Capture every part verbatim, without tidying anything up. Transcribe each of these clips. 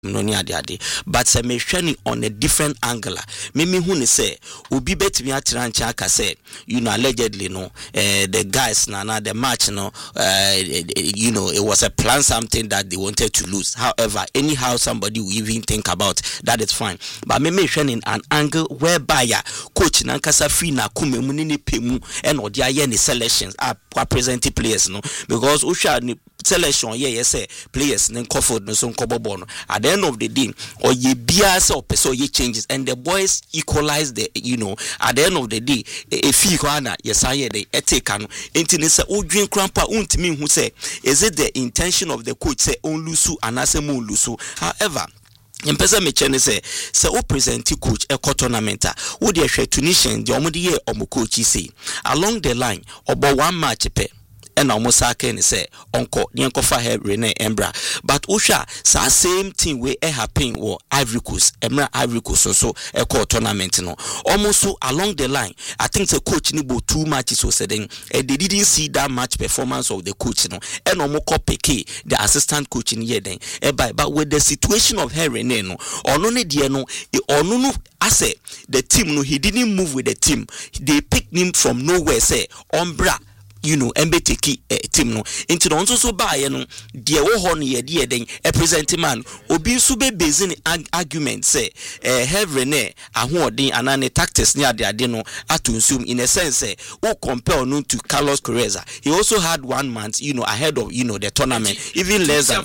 no ni ade ade but say me hwani on a different angle me me hu ni say obi betimi atira ncha aka say you know allegedly no uh, the guys na na the match no uh, you know it was a plan something that they wanted to lose. However, anyhow somebody will even think about that is fine, but me me hwani an angle whereby ya coach na nkasa free na kuma mu ni pemu and odi aye ni selections are representing players no because usha ni selection yeah yes say players then comfort no so nkobobo no at the end of the day or ye bia say person ye changes and the boys equalize the you know at the end of the day e fi ko ana yes aye the eteka no enti ne say odwen krampa untimi hu say is it the intention of the coach say on lusu anase mo lusu. However, in person me chene say say o present coach e tournament wo de hwe Tunisian de omode ye omo coach say along the line obo one match pe and almost I can say uncle Nyankofa have Rene Embra. But Usha sa same thing we e happen or Ivory Coast, Emra Ivory Coast so so a call tournament no. Almost so along the line, I think the coach nibo two matches so said and they didn't see that match performance of the coach no. And almost Peke, the assistant coach in here then. But but with the situation of her Rene no, or no ne no, or no no I say the team no he didn't move with the team. They picked him from nowhere say Umbra. You know, M B T K uh, team no. Into the also so buy no. Dear wo ho ne ye den a present man. Obi so be based in argument say eh have Rene ahoden anane tactics near the ade no atunsume in a sense say who compare no to Carlos Correza. He also had one month, you know, ahead of you know the tournament, even less than.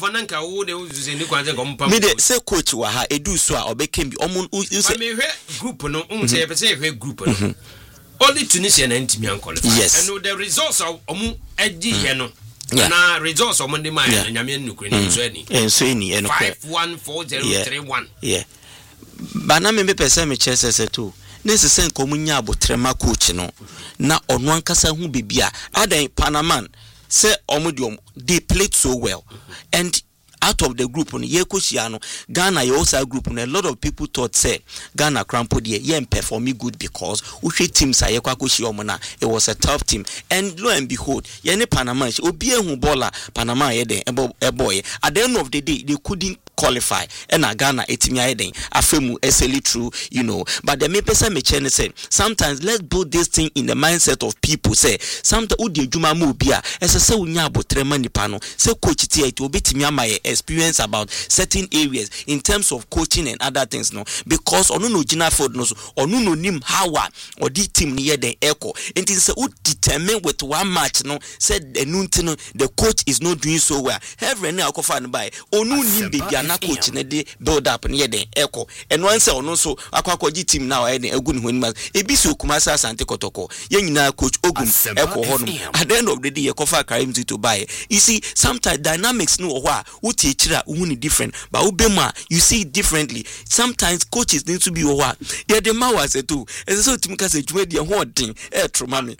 Me de say coach wa ha edu so a obekemi omon you say group no um say say group no. Only Tunisian and Timian qualify. Yes. And the results of Omu Edi Heno. Na results of Monday Mine and Yamin Ukraine and Sweeney and five one four zero three one. Yeah. But na me person me chese se too. Nese sen komunya abotrema coach no. Na ono ankasa hu bibia. Adan Panaman say omudium they played so well. And out of the group on Yekusiano, Ghana also group on a lot of people thought say Ghana crampo die yen performing good because Ushi teams are Yekwakushi Omona. It was a tough team. And lo and behold, Yene Panama Obie Hubola Panama Eden a boy. At the end of the day, they couldn't qualify and a Ghana etimia eden afemu eseli true you know but the me person me chene say sometimes let's build this thing in the mindset of people say sometimes udi adwuma mu bia ese se unya abotrema nipa no say coach tie it obetimi ama experience about certain areas in terms of coaching and other things no because onu no gina ford no so onu no nim how or the team near the echo until say u determine with one match no said the nuntino the coach is not doing so well every na akofa no by onu nim be na coach na dey build up near the echo and one say ono so akwakoji team now e dey agun ho nima e bi so kumasa asante kotoko ye nyina coach ogum echo ho no at the end of the day kofa Karim to buy you see sometimes dynamics no ho a uti chira hu ni different but ubema you see it differently sometimes coaches need to be ho a they the man was too e so timi ka se dwuma dia ho odin e troma me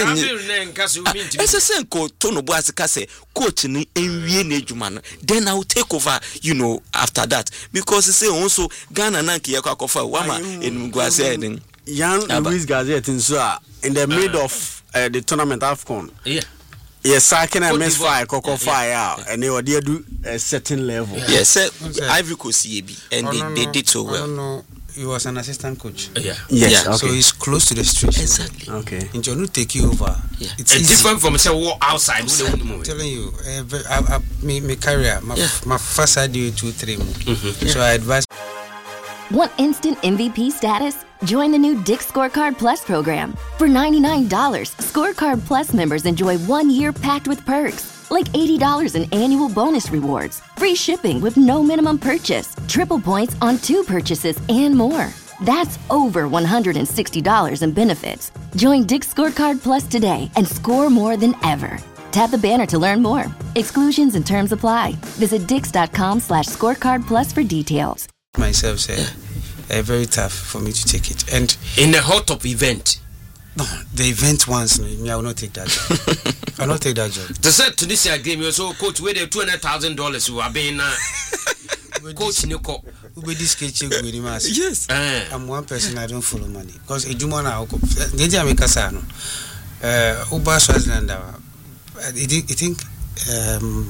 e se se ko to no bo asika se coach ni enwie na dwuma no then I will take over you know after that because say also Ghana nanki yakofa wama in Gwase den Jan Luis Gazette in so in the mid of uh, the tournament AFCON yeah yes second and miss fire koko fire and they were there do a certain level yes Ivory Coast E B and they, they did so well. No, he was an assistant coach. Yeah. Yes. Yeah. Okay. So he's close to the street. Exactly. Okay. And you take you over. Yeah. It's it's different from say walk outside. I'm telling you, uh, I, I, me, my career, my, yeah. my first I do two, three. Mm-hmm. So yeah. I advise. Want instant M V P status? Join the new Dick's Scorecard Plus program. For ninety-nine dollars, Scorecard Plus members enjoy one year packed with perks, like eighty dollars in annual bonus rewards, free shipping with no minimum purchase, triple points on two purchases, and more. That's over one hundred sixty dollars in benefits. Join Dick's Scorecard Plus today and score more than ever. Tap the banner to learn more. Exclusions and terms apply. Visit dix.com slash scorecard plus for details. Myself say uh, very tough for me to take it, and in the hot of event no the event once no, me I will not take that job. I will not take that job. The set Tunisia game you so coach with the two hundred thousand dollars you are being uh, coach Nico we this sketch with mas yes uh. I'm one person I don't follow money because ejuma na ngeji ameka sa no eh Uba Swaziland I think um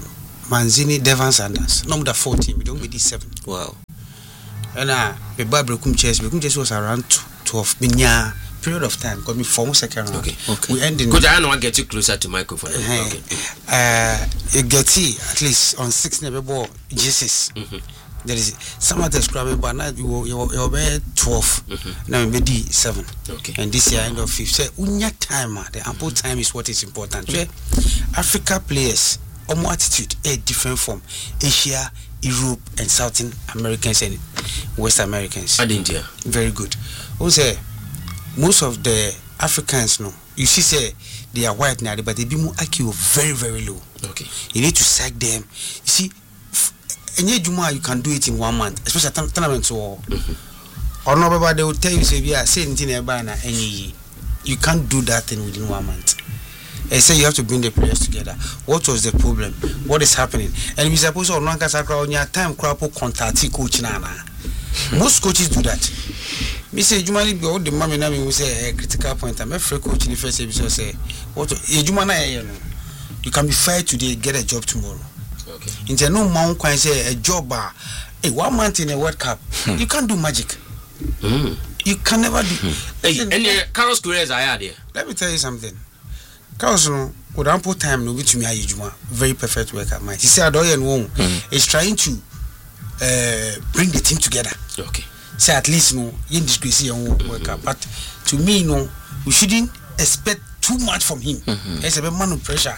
Manzini, Devon Sanders. Number fourteen, we don't be seven. Wow. And uh, the Bible Kum Chess, Kum Chess was around twelve. Minya period of time, got me four second round. Okay. Okay. We end in. Could I not get you closer to microphone? Uh, Okay. Uh, you get it at least on six never ball Jesus. There is some of the scrubbing, but now you you you be twelve. Now we be seven. Okay. And this year end of fifth. Say unya time, the ample time is what is important. So, Africa players, omo attitude a different from Asia, Europe, and Southern Americans and West Americans. I didn't hear. Very good. Who say most of the Africans no, you see say they are white now, but they be more I Q very very low. Okay. You need to sack them. You see, any Juma you can do it in one month, especially tournaments or or no, they will tell you say yeah, say anything about any. You can't do that thing within one month. They say you have to bring the players together. What was the problem? What is happening? And we suppose on one on your time crap contact coach nana. Most coaches do that. Me say Jumani be all the mommy na me will say a critical point. I'm a free coach in the first episode say what Jumana you know. You can be fired today, get a job tomorrow. Okay. In the no man can say a job uh, hey, one month in a World Cup. Hmm. You can't do magic. Hmm. You can never do. Hmm. Hey, and uh, Carlos Queiroz I had there. Let me tell you something. Carlos no with ample time no be to me Juma. Very perfect worker man. He said Adoye Nwo is trying to uh, bring the team together. Okay. Say at least no in disgrace and work up. But to me no, we shouldn't expect too much from him. It's a man of pressure.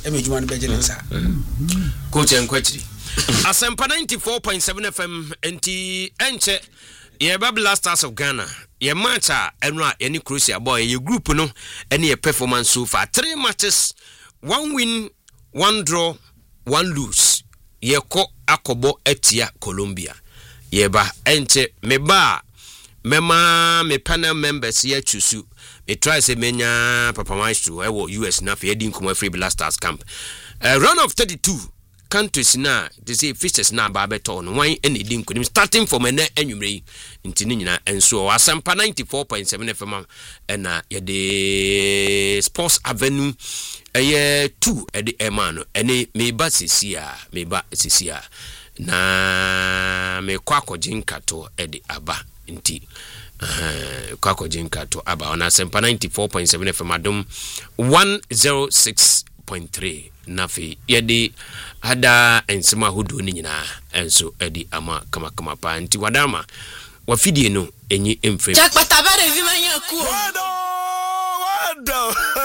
Coach and Quetri. Asempa ninety-four point seven F M enti enche ye Blasters of Ghana. Ye matcha enra any Crucia boy ye group no any performance so far. Three matches, one win, one draw, one lose. Ye ko akobo etia Colombia. Ye ba enche meba mema me panel members ye chusu. Me try say menya Papa Maestro ewo U S na fe edin kuma free Blasters camp. Uh, run of thirty-two countries na they say fishes na ba beto no wan ene edin kunim starting from ene anwumre ntini nyina enso Asempa ninety-four point seven F M na ye de Sports Avenue eh two e de emano ene me ba sisia me ba sisia na me kwakọ jinkato e de aba nti Uh, kwako jinka to aba on Asempa ninety-four point seven F M adom one oh six point three nafi yedi hada ensema hudu ni nyina enso edi ama kama kama pa nti wadama wafidie no enyi emfem Jack Batabare vi manya ku Wado wado